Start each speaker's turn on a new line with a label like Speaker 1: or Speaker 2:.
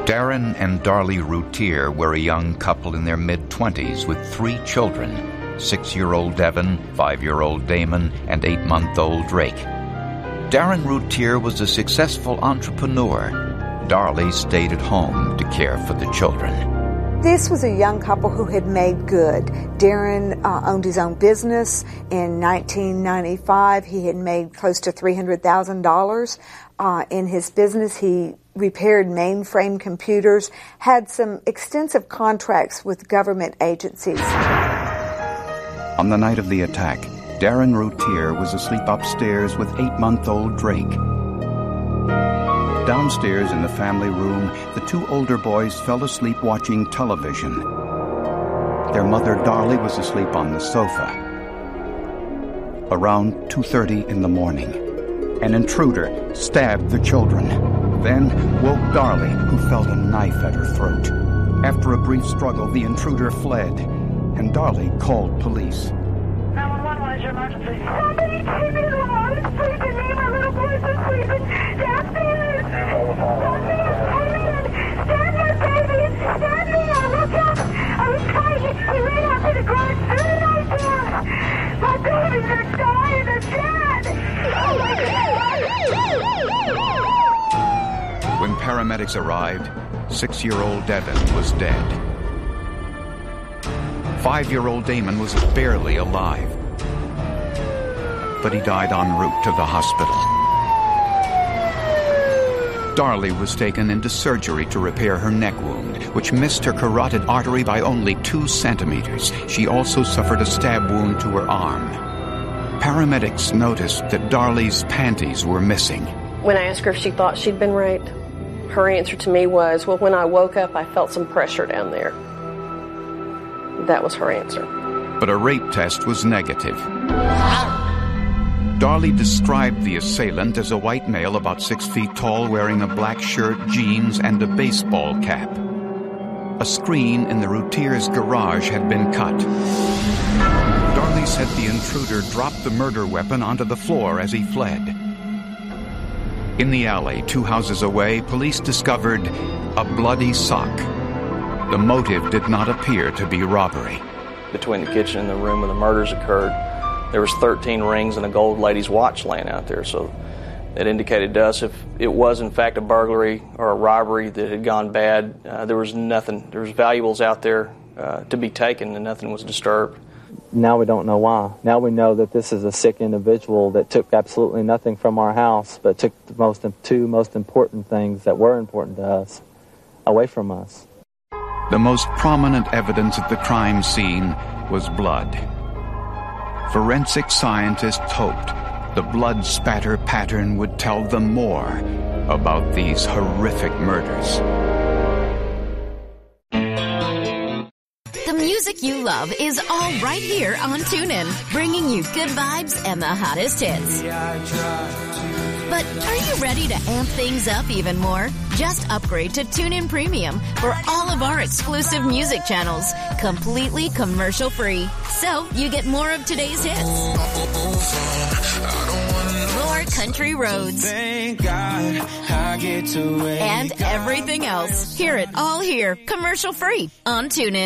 Speaker 1: Darren and Darlie Routier were a young couple in their mid-20s with 3 children, 6-year-old Devin, 5-year-old Damon, and 8-month-old Drake. Darren Routier was a successful entrepreneur. Darlie stayed at home to care for the children.
Speaker 2: This was a young couple who had made good. Darren owned his own business. In 1995, he had made close to $300,000 in his business. He repaired mainframe computers, had some extensive contracts with government agencies.
Speaker 1: On the night of the attack, Darren Routier was asleep upstairs with 8-month-old Drake. Downstairs in the family room, the 2 older boys fell asleep watching television. Their mother, Darlie, was asleep on the sofa. Around 2:30 in the morning, an intruder stabbed the children, then woke Darlie, who felt a knife at her throat. After a brief struggle, the intruder fled, and Darlie called police.
Speaker 3: 911, what is your emergency? Somebody take me to the wall. I'm sleeping. Me and my little boys are sleeping downstairs.
Speaker 1: When paramedics arrived, 6-year-old Devin was dead. 5-year-old Damon was barely alive, but he died en route to the hospital. Darlie was taken into surgery to repair her neck wound, which missed her carotid artery by only 2 centimeters. She also suffered a stab wound to her arm. Paramedics noticed that Darlie's panties were missing.
Speaker 4: When I asked her if she thought she'd been raped, her answer to me was, well, when I woke up, I felt some pressure down there. That was her answer.
Speaker 1: But a rape test was negative. Darlie described the assailant as a white male about 6 feet tall, wearing a black shirt, jeans, and a baseball cap. A screen in the Routier's garage had been cut. Darlie said the intruder dropped the murder weapon onto the floor as he fled. In the alley, 2 houses away, police discovered a bloody sock. The motive did not appear to be robbery.
Speaker 5: Between the kitchen and the room where the murders occurred, there was 13 rings and a gold lady's watch laying out there. So it indicated to us if it was in fact a burglary or a robbery that had gone bad, there was nothing. There was valuables out there to be taken and nothing was disturbed.
Speaker 6: Now we don't know why. Now we know that this is a sick individual that took absolutely nothing from our house, but took the 2 most important things that were important to us away from us.
Speaker 1: The most prominent evidence at the crime scene was blood. Forensic scientists hoped the blood spatter pattern would tell them more about these horrific murders.
Speaker 7: The music you love is all right here on TuneIn, bringing you good vibes and the hottest hits. But are you ready to amp things up even more? Just upgrade to TuneIn Premium for all of our exclusive music channels, completely commercial-free. So you get more of today's hits, more country roads, and everything else. Hear it all here, commercial-free on TuneIn.